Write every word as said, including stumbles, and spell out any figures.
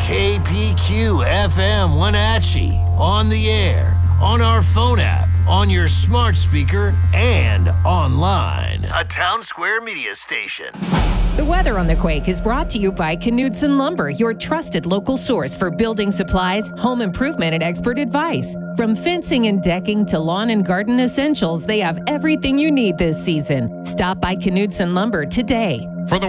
K P Q F M Wenatchee, on the air, on our phone app, on your smart speaker, and online. A Town Square media station. The weather on the Quake is brought to you by Knudsen Lumber, your trusted local source for building supplies, home improvement, and expert advice. From fencing and decking to lawn and garden essentials, they have everything you need this season. Stop by Knudsen Lumber today.